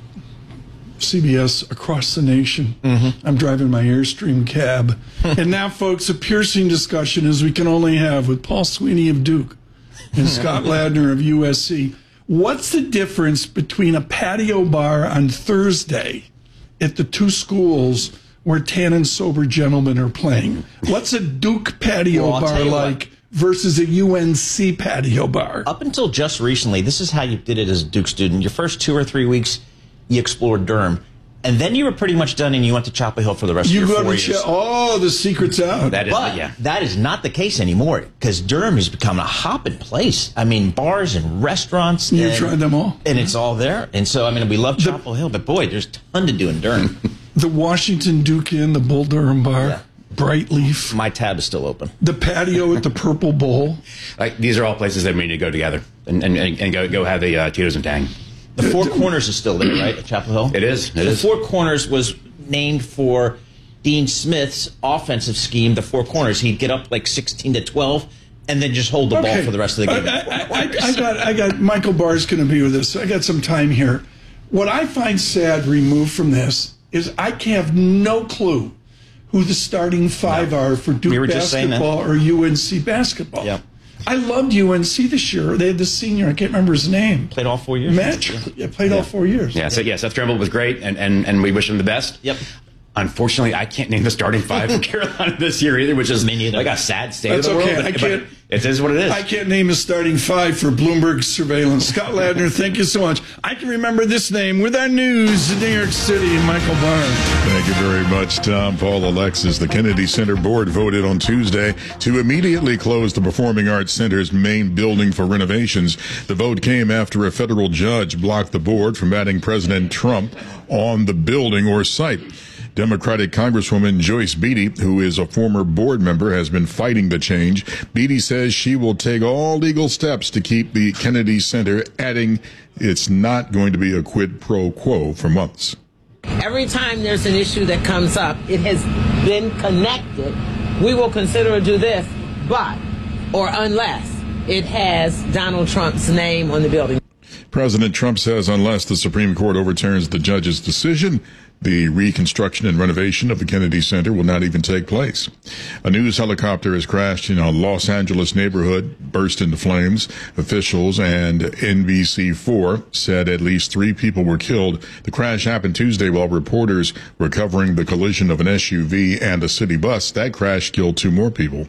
C B S across the nation. Mm-hmm. I'm driving my Airstream cab, and now, folks, a piercing discussion as we can only have with Paul Sweeney of Duke and Scott Ladner of U S C. What's the difference between a patio bar on Thursday at the two schools where tan and sober gentlemen are playing? What's a Duke patio well, bar like what. versus a U N C patio bar? Up until just recently, this is how you did it as a Duke student. Your first two or three weeks, you explored Durham. And then you were pretty much done, and you went to Chapel Hill for the rest you of your four years. years. Ch- oh, the secret's out. That is, but yeah. that is not the case anymore, because Durham has become a hopping place. I mean, bars and restaurants. You and, tried them all. And it's all there. And so, I mean, we love Chapel the, Hill, but boy, there's a ton to do in Durham. The Washington Duke Inn, the Bull Durham bar, yeah. Brightleaf. My tab is still open. The patio at the Purple Bowl. Like, these are all places that we need to go together and, and, and go, go have the uh, Tito's and Tang. The Four Corners is still there, right, at Chapel Hill? It is. It the is. Four Corners was named for Dean Smith's offensive scheme, the Four Corners. He'd get up like sixteen to twelve and then just hold the okay. ball for the rest of the game. I, I, I, I got, I got Michael Barr's going to be with us. I got some time here. What I find sad removed from this is I have no clue who the starting five no. are for Duke we basketball or U N C basketball. Yep. I loved U N C this year. They had the senior, I can't remember his name. Played all four years. Matt, yeah, played yeah. all four years. Yeah, so yeah, Seth Trimble was great, and, and, and we wish him the best. Yep. Unfortunately, I can't name the starting five for Carolina this year either, which is like a sad state That's of the okay. world. I but, can't, but it is what it is. I can't name a starting five for Bloomberg surveillance. Scott Ladner, thank you so much. I can remember this name with our news in New York City, Michael Barr. Thank you very much, Tom. Paul Alexis. The Kennedy Center Board voted on Tuesday to immediately close the Performing Arts Center's main building for renovations. The vote came after a federal judge blocked the board from adding President Trump on the building or site. Democratic Congresswoman Joyce Beatty, who is a former board member, has been fighting the change. Beatty says she will take all legal steps to keep the Kennedy Center, adding it's not going to be a quid pro quo for months. Every time there's an issue that comes up, it has been connected. We will consider to do this, but, or unless it has Donald Trump's name on the building. President Trump says unless the Supreme Court overturns the judge's decision, the reconstruction and renovation of the Kennedy Center will not even take place. A news helicopter has crashed in a Los Angeles neighborhood, burst into flames. Officials and N B C four said at least three people were killed. The crash happened Tuesday while reporters were covering the collision of an S U V and a city bus. That crash killed two more people.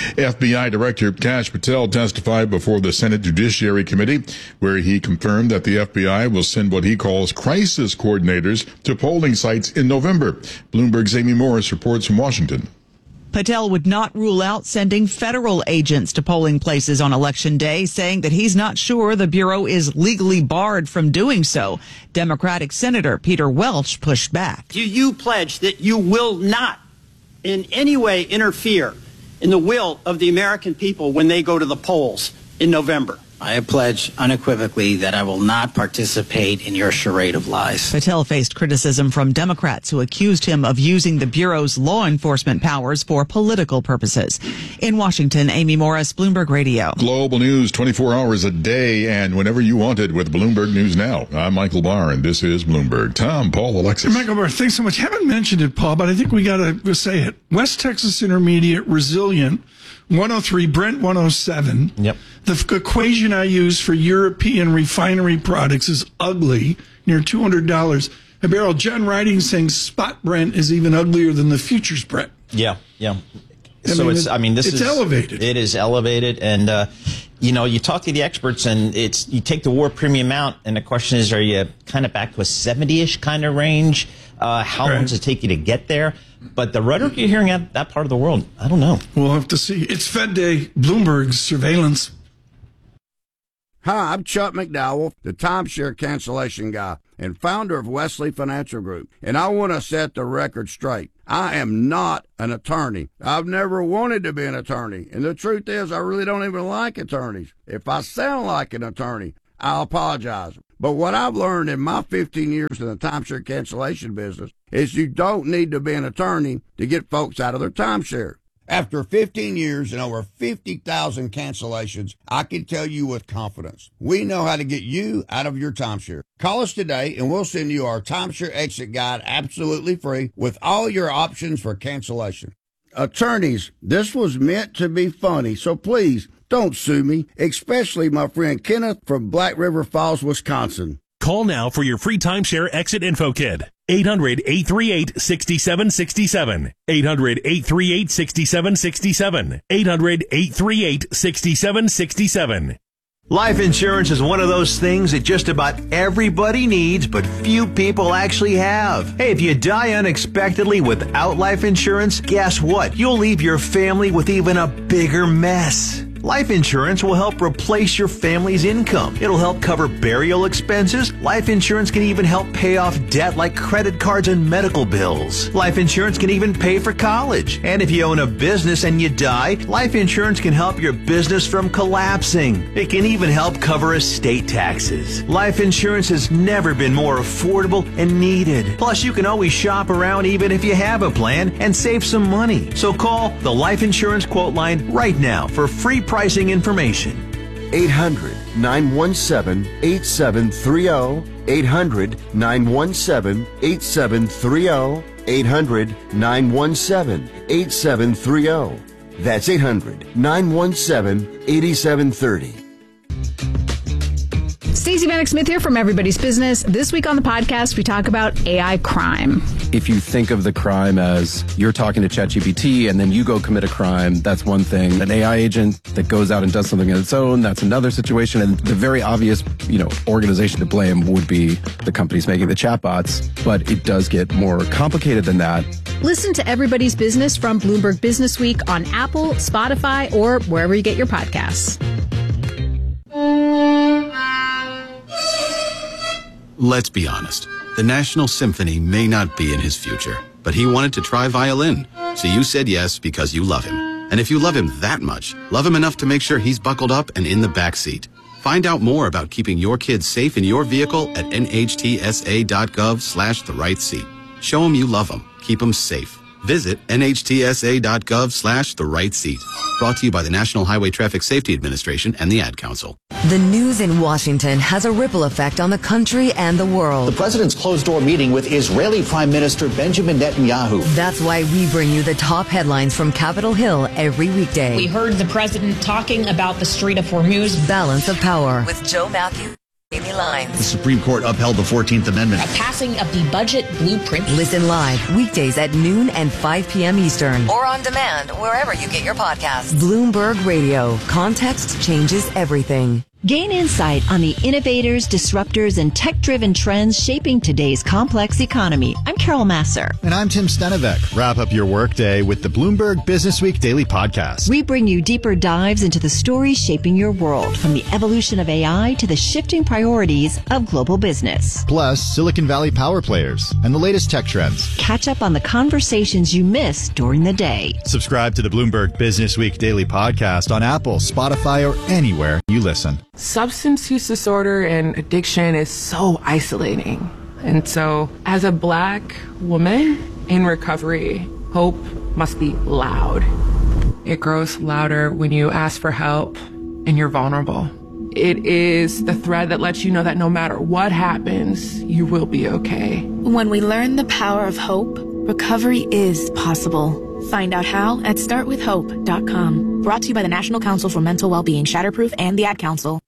F B I Director Kash Patel testified before the Senate Judiciary Committee, where he confirmed that the F B I will send what he calls crisis coordinators to polling sites in November. Bloomberg's Amy Morris reports from Washington. Patel would not rule out sending federal agents to polling places on Election Day, saying that he's not sure the Bureau is legally barred from doing so. Democratic Senator Peter Welch pushed back. Do you pledge that you will not in any way interfere in the will of the American people when they go to the polls in November? I pledge unequivocally that I will not participate in your charade of lies. Patel faced criticism from Democrats who accused him of using the Bureau's law enforcement powers for political purposes. In Washington, Amy Morris, Bloomberg Radio. Global news twenty-four hours a day and whenever you want it with Bloomberg News Now. I'm Michael Barr, and this is Bloomberg. Tom, Paul, Alexis. Michael Barr, thanks so much. Haven't mentioned it, Paul, but I think we got to say it. West Texas Intermediate, resilient, one oh three, Brent one oh seven. Yep. The f- equation I use for European refinery products is ugly, near two hundred dollars a barrel. John Riding saying spot Brent is even uglier than the futures Brent. Yeah, yeah. I so mean, it's, it, I mean, this it's is elevated. It is elevated. And, uh, you know, you talk to the experts and it's, you take the war premium out and the question is, are you kind of back to a seventy-ish kind of range? Uh, how right. long does it take you to get there? But the rhetoric you're hearing out that part of the world, I don't know. We'll have to see. It's Fed Day, Bloomberg's surveillance. Hi, I'm Chuck McDowell, the timeshare cancellation guy and founder of Wesley Financial Group, and I want to set the record straight. I am not an attorney. I've never wanted to be an attorney, and the truth is I really don't even like attorneys. If I sound like an attorney, I'll apologize. But what I've learned in my fifteen years in the timeshare cancellation business is you don't need to be an attorney to get folks out of their timeshare. After fifteen years and over fifty thousand cancellations, I can tell you with confidence, we know how to get you out of your timeshare. Call us today and we'll send you our timeshare exit guide absolutely free with all your options for cancellation. Attorneys, this was meant to be funny, so please don't sue me, especially my friend Kenneth from Black River Falls, Wisconsin. Call now for your free timeshare exit info kit. eight hundred, eight three eight, six seven six seven. eight hundred, eight three eight, six seven six seven. eight hundred, eight three eight, six seven six seven. Life insurance is one of those things that just about everybody needs, but few people actually have. Hey, if you die unexpectedly without life insurance, guess what? You'll leave your family with even a bigger mess. Life insurance will help replace your family's income. It'll help cover burial expenses. Life insurance can even help pay off debt like credit cards and medical bills. Life insurance can even pay for college. And if you own a business and you die, life insurance can help your business from collapsing. It can even help cover estate taxes. Life insurance has never been more affordable and needed. Plus, you can always shop around even if you have a plan and save some money. So call the Life Insurance Quote Line right now for free pricing information. eight hundred, nine one seven, eight seven three zero. eight hundred, nine one seven, eight seven three zero. eight hundred, nine one seven, eight seven three zero. That's eight hundred, nine one seven, eight seven three zero. Stacey Vanek Smith here from Everybody's Business. This week on the podcast, we talk about A I crime. If you think of the crime as you're talking to ChatGPT and then you go commit a crime, that's one thing. An A I agent that goes out and does something on its own, that's another situation. And the very obvious, you know, organization to blame would be the companies making the chatbots. But it does get more complicated than that. Listen to Everybody's Business from Bloomberg Business Week on Apple, Spotify, or wherever you get your podcasts. Let's be honest. The National Symphony may not be in his future, but he wanted to try violin. So you said yes because you love him. And if you love him that much, love him enough to make sure he's buckled up and in the back seat. Find out more about keeping your kids safe in your vehicle at nhtsa.gov slash the right seat. Show him you love him. Keep him safe. Visit nhtsa.gov slash the right seat. Brought to you by the National Highway Traffic Safety Administration and the Ad Council. The news in Washington has a ripple effect on the country and the world. The president's closed-door meeting with Israeli Prime Minister Benjamin Netanyahu. That's why we bring you the top headlines from Capitol Hill every weekday. We heard the president talking about the Strait of Hormuz. Balance of Power with Joe Matthew. Amy Lines. The Supreme Court upheld the fourteenth Amendment. A passing of the budget blueprint. Listen live weekdays at noon and five p.m. Eastern. Or on demand wherever you get your podcasts. Bloomberg Radio. Context changes everything. Gain insight on the innovators, disruptors, and tech-driven trends shaping today's complex economy. I'm Carol Masser. And I'm Tim Stenevec. Wrap up your workday with the Bloomberg Business Week Daily Podcast. We bring you deeper dives into the stories shaping your world, from the evolution of A I to the shifting priorities of global business. Plus, Silicon Valley power players and the latest tech trends. Catch up on the conversations you missed during the day. Subscribe to the Bloomberg Business Week Daily Podcast on Apple, Spotify, or anywhere you listen. Substance use disorder and addiction is so isolating. And so, as a Black woman in recovery, hope must be loud. It grows louder when you ask for help and you're vulnerable. It is the thread that lets you know that no matter what happens, you will be okay. When we learn the power of hope, recovery is possible. Find out how at start with hope dot com. Brought to you by the National Council for Mental Wellbeing, Shatterproof, and the Ad Council.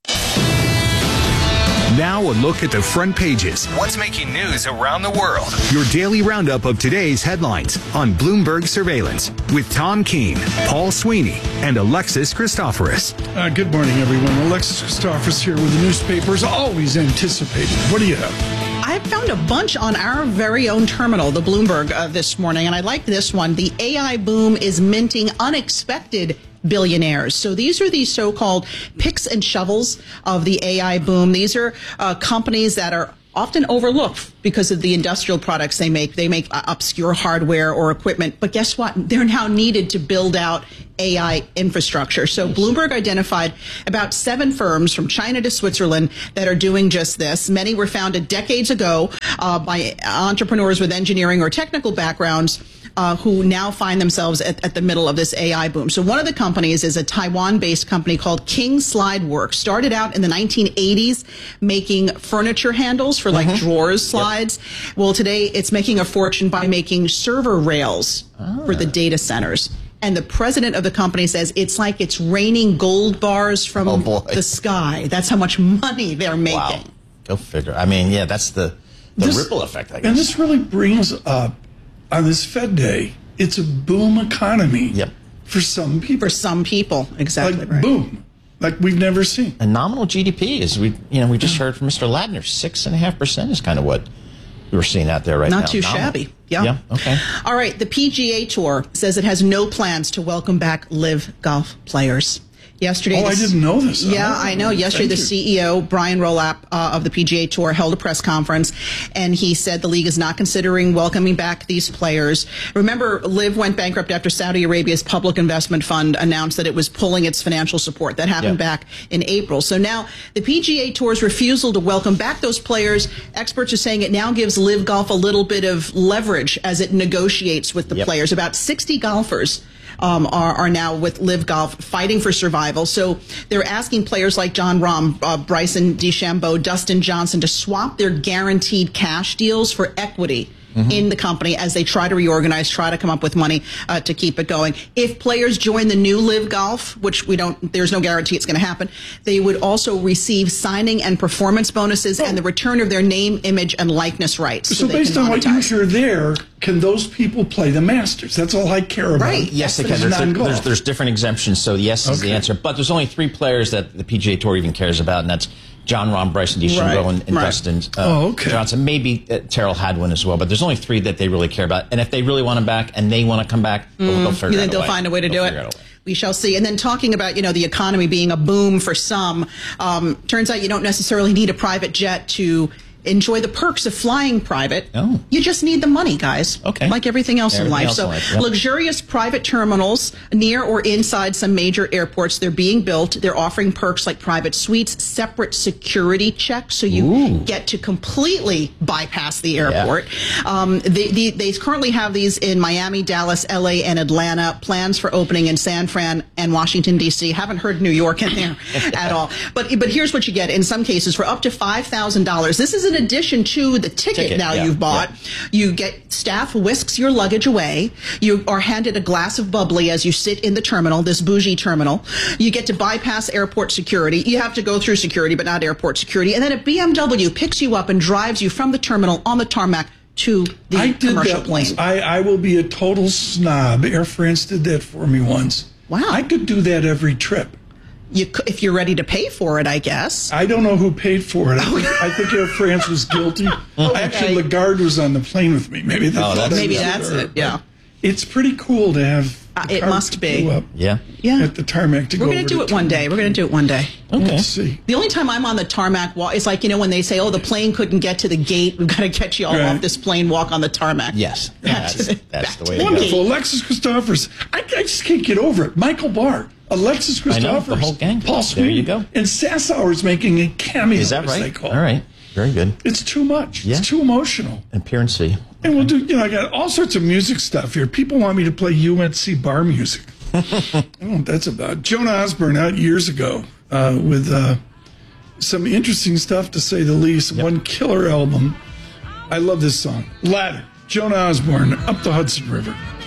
Now a look at the front pages. What's making news around the world? Your daily roundup of today's headlines on Bloomberg Surveillance with Tom Keene, Paul Sweeney, and Alexis Christoforous. Uh, good morning, everyone. Alexis Christoforous here with the newspapers, always anticipating. What do you have? I found a bunch on our very own terminal, the Bloomberg, uh, this morning, and I like this one. The A I boom is minting unexpected billionaires. So these are the so-called picks and shovels of the A I boom. These are uh, companies that are often overlooked because of the industrial products they make. They make uh, obscure hardware or equipment. But guess what? They're now needed to build out A I infrastructure. So Bloomberg identified about seven firms from China to Switzerland that are doing just this. Many were founded decades ago uh, by entrepreneurs with engineering or technical backgrounds Uh, who now find themselves at, at the middle of this A I boom. So one of the companies is a Taiwan-based company called King Slide Works. Started out in the nineteen eighties making furniture handles for like mm-hmm. drawers slides. Yep. Well, today it's making a fortune by making server rails ah. for the data centers. And the president of the company says it's like it's raining gold bars from oh the sky. That's how much money they're making. Wow. Go figure. I mean, yeah, that's the, the this, ripple effect, I guess. And this really brings up, on this Fed Day, it's a boom economy yep. for some people. For some people, exactly like, right. Boom, like we've never seen. And nominal G D P is, we you know, we just heard from Mister Ladner, six and a half percent is kind of what we're seeing out there right Not now. Not too nominal. shabby. Yeah. Yeah. Okay. All right. The P G A Tour says it has no plans to welcome back live golf players. Yesterday, oh, I didn't know this. Yeah, oh, I know. Yesterday, the you. C E O, Brian Rolap, uh, of the P G A Tour held a press conference, and he said the league is not considering welcoming back these players. Remember, LIV went bankrupt after Saudi Arabia's public investment fund announced that it was pulling its financial support. That happened yeah. back in April. So now the P G A Tour's refusal to welcome back those players, experts are saying it now gives LIV Golf a little bit of leverage as it negotiates with the yep. players. About sixty golfers Um, are, are now with LIV Golf fighting for survival. So they're asking players like Jon Rahm, uh, Bryson DeChambeau, Dustin Johnson to swap their guaranteed cash deals for equity mm-hmm. in the company as they try to reorganize, try to come up with money uh, to keep it going. If players join the new LIV Golf, which we don't, there's no guarantee it's going to happen, they would also receive signing and performance bonuses oh. and the return of their name, image, and likeness rights. So, so based on what you hear there, can those people play the Masters? That's all I care about. Right. Yes, they can. There's, there's, there's different exemptions, so yes is okay. the answer. But there's only three players that the P G A Tour even cares about, and that's Jon Rahm, Bryson DeChambeau, right. and, and right. Dustin uh, oh, okay. Johnson. Maybe uh, Terrell Hadwin as well, but there's only three that they really care about. And if they really want them back and they want to come back, mm. they'll, they'll figure you out think a they'll way. find a way to they'll do it? We shall see. And then talking about, you know, the economy being a boom for some, um, turns out you don't necessarily need a private jet to enjoy the perks of flying private. Oh. You just need the money, guys. Okay. Like everything else everything in life. Else so in life. Yep. luxurious private terminals near or inside some major airports, they're being built. They're offering perks like private suites, separate security checks, so you Ooh. get to completely bypass the airport. Yeah. Um, they, they, they currently have these in Miami, Dallas, L A, and Atlanta. Plans for opening in San Fran and Washington, D C. Haven't heard New York in there at all. But but here's what you get in some cases for up to five thousand dollars. This is in addition to the ticket, ticket now yeah, you've bought. Yeah. You get staff whisks your luggage away. You are handed a glass of bubbly as you sit in the terminal, this bougie terminal. You get to bypass airport security. You have to go through security, but not airport security. And then a B M W picks you up and drives you from the terminal on the tarmac to the I did commercial that plane. Once. I, I will be a total snob. Air France did that for me once. Wow. I could do that every trip. You, if you're ready to pay for it, I guess. I don't know who paid for it. I think, I think Air France was guilty. okay. Actually, Lagarde was on the plane with me. Maybe they oh, that's, maybe that's her, it. Yeah, it's pretty cool to have. Uh, it must be. Up yeah, yeah. At the tarmac to We're go. We're going to do it one tarmac. day. We're going to do it one day. Okay. Let's see. The only time I'm on the tarmac walk, it's like, you know, when they say, "Oh, the plane couldn't get to the gate. We've got to get you all right. off this plane. Walk on the tarmac." Yes, that's, that's the way. Wonderful, to go. Alexis Christoforous. I, I just can't get over it. Michael Barr. Alexis Christoforous, I know, the whole gang. Paul Sweeney, there you go. And Sassower's making a cameo. Is that as right? They call All right, very good. It's too much. Yeah. It's too emotional. Appearance. And okay. we'll do. You know, I got all sorts of music stuff here. People want me to play U N C bar music. I don't know what that's about. Joan Osborne out years ago uh, with uh, some interesting stuff, to say the least. Yep. One killer album. I love this song. Ladder. Joan Osborne, Up the Hudson River.